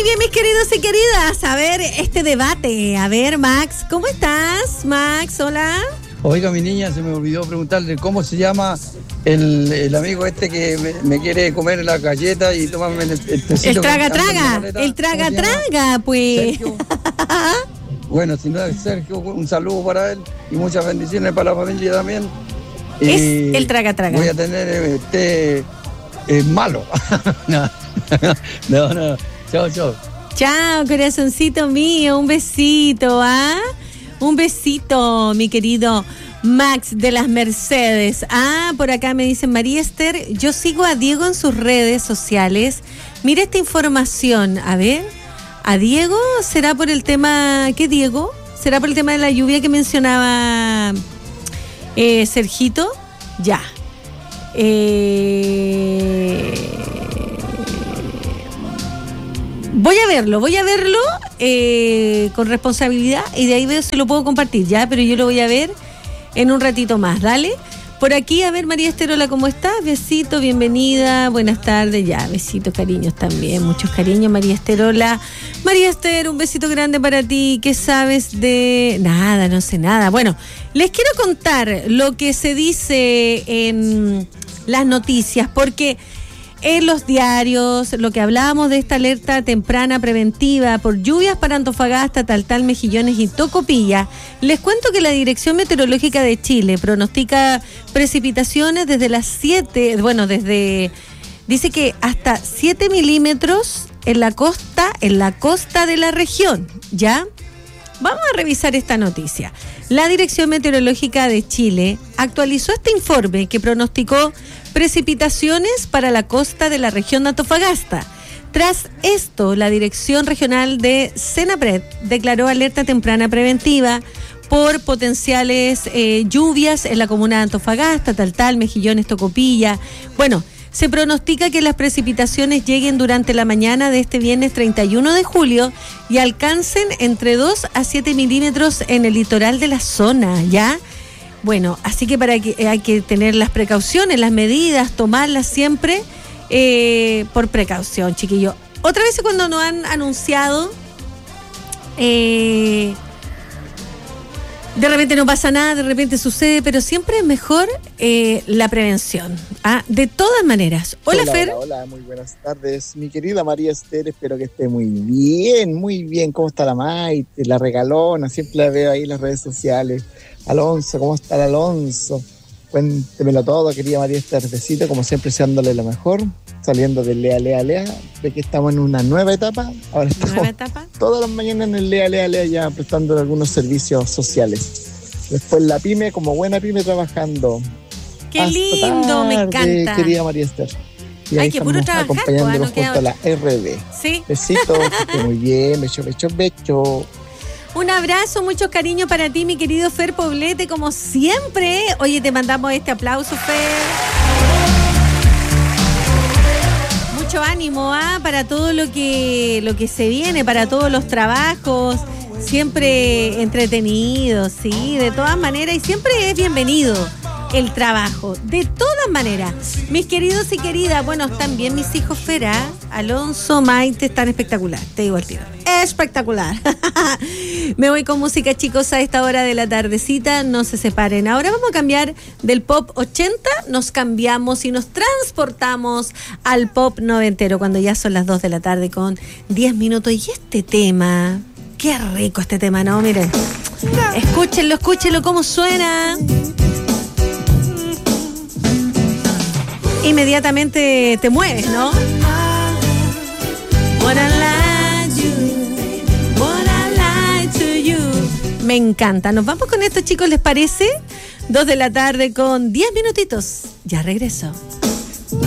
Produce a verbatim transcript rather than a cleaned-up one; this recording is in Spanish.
bien, mis queridos y queridas. A ver, este debate. A ver, Max, ¿cómo estás? Max, hola. Oiga, mi niña, se me olvidó preguntarle cómo se llama el, el amigo este que me, me quiere comer la galleta y tomarme el, el tecito. El traga, traga. El traga, traga, pues. Bueno, si no es Sergio, un saludo para él y muchas bendiciones para la familia también. Es y el traga, traga. Voy a tener este eh, malo. no, no, no. Chao, chao. Chao, corazoncito mío. Un besito, ¿ah? Un besito, mi querido Max de las Mercedes. Ah, por acá me dicen, María Esther, yo sigo a Diego en sus redes sociales. Mira esta información. A ver, ¿a Diego? ¿Será por el tema... ¿Qué Diego? ¿Será por el tema de la lluvia que mencionaba eh, Sergito? Ya. Eh... Voy a verlo, voy a verlo eh, con responsabilidad y de ahí veo si lo puedo compartir, ya, pero yo lo voy a ver en un ratito más, dale. Por aquí, a ver, María Esterola, ¿cómo estás? Besito, bienvenida, buenas tardes, ya, besitos, cariños también, muchos cariños, María Esterola. María Ester, un besito grande para ti, ¿qué sabes de...? Nada, no sé nada. Bueno, les quiero contar lo que se dice en las noticias, porque... En los diarios, lo que hablábamos de esta alerta temprana preventiva por lluvias para Antofagasta, Taltal, Mejillones y Tocopilla, les cuento que la Dirección Meteorológica de Chile pronostica precipitaciones desde las siete, bueno, desde, dice que hasta siete milímetros en la costa, en la costa de la región, ¿ya? Vamos a revisar esta noticia. La Dirección Meteorológica de Chile actualizó este informe que pronosticó precipitaciones para la costa de la región de Antofagasta. Tras esto, la Dirección Regional de Senapred declaró alerta temprana preventiva por potenciales eh, lluvias en la comuna de Antofagasta, Taltal, Mejillones, Tocopilla. Bueno, se pronostica que las precipitaciones lleguen durante la mañana de este viernes treinta y uno de julio y alcancen entre dos a siete milímetros en el litoral de la zona, ¿ya? Bueno, así que para que hay que tener las precauciones, las medidas, tomarlas siempre eh, por precaución, chiquillo. Otra vez cuando nos han anunciado, eh, de repente no pasa nada, de repente sucede, pero siempre es mejor eh, la prevención. ¿Ah? De todas maneras. Hola, hola Fer. Hola, hola, muy buenas tardes. Mi querida María Esther, espero que esté muy bien, muy bien. ¿Cómo está la Maite, la regalona? Siempre la veo ahí en las redes sociales. Alonso, ¿cómo está el Alonso? Cuéntemelo todo, querida María Esther. Besito, como siempre, deseándole lo mejor. Saliendo de Lea, Lea, Lea. De que estamos en una nueva etapa. Ahora estamos ¿Nueva etapa? Todas las mañanas en el Lea, Lea, Lea, ya prestando algunos servicios sociales. Después la pyme, como buena pyme, trabajando. ¡Qué Hasta lindo! tarde, Me encanta. Querida María Esther. Y Ay, ahí que puro trabajar, acompañándonos pues, no junto a la R D. Sí. Besitos, que esté muy bien. Becho, becho, becho. Un abrazo, mucho cariño para ti, mi querido Fer Poblete, como siempre. Oye, te mandamos este aplauso, Fer. Mucho ánimo, ¿ah? Para todo lo que, lo que se viene, para todos los trabajos. Siempre entretenido, sí, de todas maneras. Y siempre es bienvenido el trabajo, de todas maneras. Mis queridos y queridas, bueno, están bien mis hijos, Fer, ¿ah? Alonso, Maite, están espectacular, te digo al tiro. Espectacular. Me voy con música, chicos, a esta hora de la tardecita. No se separen. Ahora vamos a cambiar del pop ochenta. Nos cambiamos y nos transportamos al pop noventero cuando ya son las dos de la tarde con diez minutos. Y este tema, qué rico este tema, ¿no? Miren, escúchenlo, escúchenlo cómo suena. Inmediatamente te mueves, ¿no? What I like you, what I like to you. Me encanta. Nos vamos con esto, chicos, ¿les parece? Dos de la tarde con diez minutitos. Ya regreso.